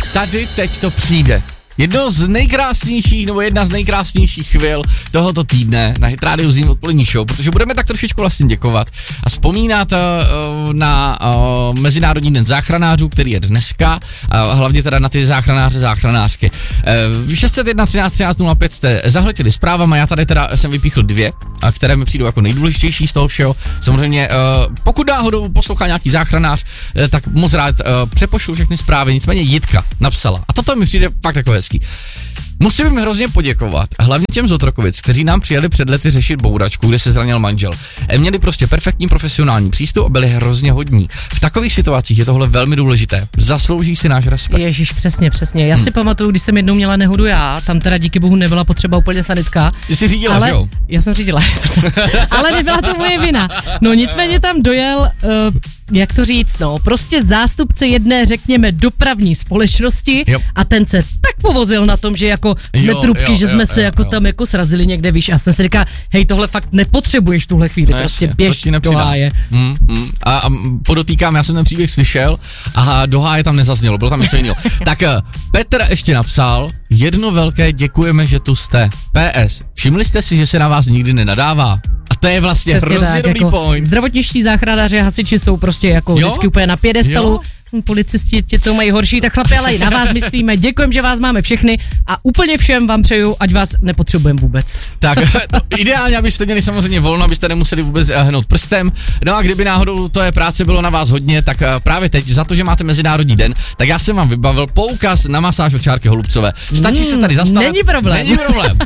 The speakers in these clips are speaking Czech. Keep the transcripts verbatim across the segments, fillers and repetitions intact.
tady teď to přijde. Jedno z nejkrásnějších, nebo jedna z nejkrásnějších chvil tohoto týdne na Hit Radio Zim odpolední show, protože budeme tak trošičku vlastně děkovat a vzpomínat uh, na uh, Mezinárodní den záchranářů, který je dneska, uh, hlavně teda na ty záchranáře, záchranářky. Uh, šest set jedna třináct třináct nula pět jste zahletěli zprávama, já tady teda jsem vypíchl dvě, a které mi přijdou jako nejdůležitější z toho všeho. Samozřejmě, uh, pokud náhodou poslouchá nějaký záchranář, uh, tak moc rád uh, přepošlu všechny zprávy, nicméně Jitka napsala. A toto mi přijde fakt jako hezký. Musím jim hrozně poděkovat, hlavně těm z Otrokovic, kteří nám přijeli před lety řešit bouračku, kde se zranil manžel. Měli prostě perfektní profesionální přístup a byli hrozně hodní. V takových situacích je tohle velmi důležité. Zaslouží si náš respekt. Ježíš, přesně, přesně. Já hmm. si pamatuju, když jsem jednou měla nehodu já, tam teda díky bohu nebyla potřeba úplně sanitka. Ty jsi řídila, ale, jo? Já jsem řídila. Ale nebyla to moje vina. No nicméně tam dojel, uh, jak to říct, no, prostě zástupce jedné, řekněme, dopravní společnosti jo. a ten se tak povozil na tom, že jako jsme jo, trubky, jo, že jo, jsme jo, se jo, jako jo. tam jako srazili někde, víš, já jsem si říkal, hej, tohle fakt nepotřebuješ v tuhle chvíli, no, prostě jasně, běž do háje. Mm, mm. A, a podotýkám, já jsem ten příběh slyšel a do háje tam nezaznělo, bylo tam něco jiného. Tak Petr ještě napsal, jedno velké děkujeme, že tu jste. P S. Všimli jste si, že se na vás nikdy nenadává? A to je vlastně přesně hrozně tak, dobrý jako point. Zdravotničtí záchranáři a hasiči jsou prostě jako jo? vždycky úplně na piedestalu. Jo? Policisti tě to mají horší, tak chlapi, ale i na vás myslíme. Děkujeme, že vás máme všechny a úplně všem vám přeju, ať vás nepotřebujeme vůbec. Tak ideálně, abyste měli samozřejmě volno, abyste nemuseli vůbec hnout prstem. No a kdyby náhodou to je práce bylo na vás hodně, tak právě teď za to, že máte Mezinárodní den, tak já jsem vám vybavil poukaz na masáž od Čárky Holubcové. Stačí mm, se tady zastavit. Není problém. Není problém.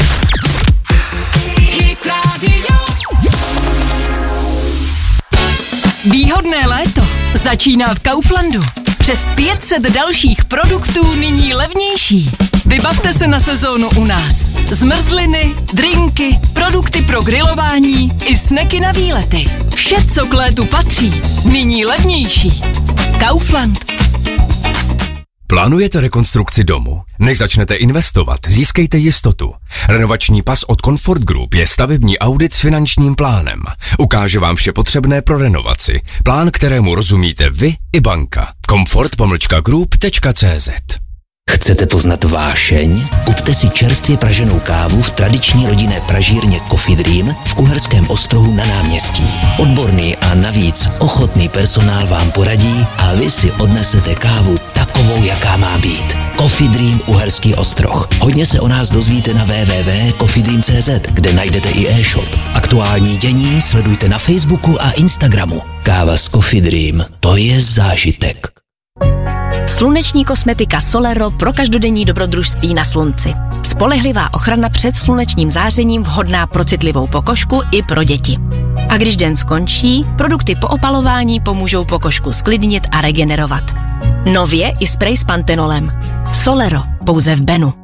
Výhodné léto začíná v Kauflandu. Přes pět set dalších produktů nyní levnější. Vybavte se na sezónu u nás. Zmrzliny, drinky, produkty pro grilování i sneky na výlety. Vše, co k létu patří, nyní levnější. Kaufland. Plánujete rekonstrukci domu? Než začnete investovat, získejte jistotu. Renovační pas od Comfort Group je stavební audit s finančním plánem. Ukáže vám vše potřebné pro renovaci. Plán, kterému rozumíte vy i banka. comfort pomlčka group tečka cé zet. Chcete poznat vášeň? Kupte si čerstvě praženou kávu v tradiční rodinné pražírně Coffee Dream v Uherském Ostrohu na náměstí. Odborný a navíc ochotný personál vám poradí a vy si odnesete kávu takovou, jaká má být. Coffee Dream Uherský Ostroh. Hodně se o nás dozvíte na w w w tečka coffee dream tečka cé zet, kde najdete i e-shop. Aktuální dění sledujte na Facebooku a Instagramu. Káva z Coffee Dream, to je zážitek. Sluneční kosmetika Solero pro každodenní dobrodružství na slunci. Spolehlivá ochrana před slunečním zářením vhodná pro citlivou pokožku i pro děti. A když den skončí, produkty po opalování pomůžou pokožku sklidnit a regenerovat. Nově i sprej s pantenolem. Solero, pouze v Benu.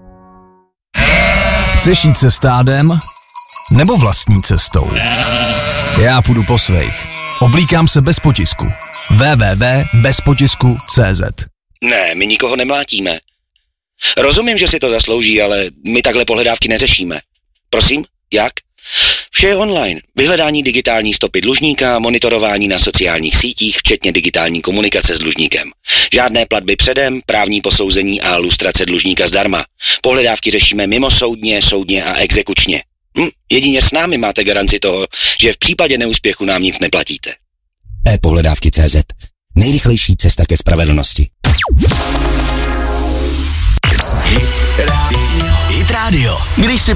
Chceš jít se stádem? Nebo vlastní cestou? Já půjdu po svých. Oblíkám se bez potisku. w w w tečka bez potisku tečka cé zet. Ne, my nikoho nemlátíme. Rozumím, že si to zaslouží, ale my takhle pohledávky neřešíme. Prosím, jak? Vše je online. Vyhledání digitální stopy dlužníka, monitorování na sociálních sítích, včetně digitální komunikace s dlužníkem. Žádné platby předem, právní posouzení a lustrace dlužníka zdarma. Pohledávky řešíme mimosoudně, soudně a exekučně. Hm, jedině s námi máte garanci toho, že v případě neúspěchu nám nic neplatíte. e-pohledávky tečka cé zet. Nejrychlejší cesta ke spravedlnosti. Hit Radio. Hit Radio. Když si